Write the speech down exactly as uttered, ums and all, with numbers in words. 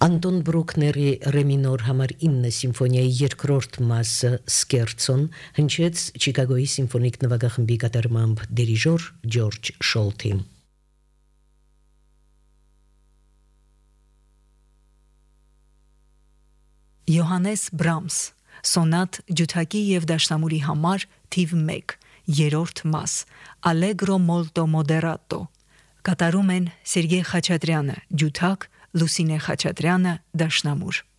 Անտոն Բրուկների ռեմինոր համար ինը սիմֆոնիայի երկրորդ մասը Սկերցոն հնչեց Չիկագոյի սիմֆոնիկ նվագախմբի կատարմամբ դիրիժոր Ջորջ Շոլթին։ Յոհանես Բրամս Սոնատ ջութակի և դաշնամուրի համար թիվ մեկ երրորդ մաս Allegro molto moderato կատարում են Սերգեյ Խաչատրյանը ջութակ, Լուսինե Խաչատրյանը դաշնամուր։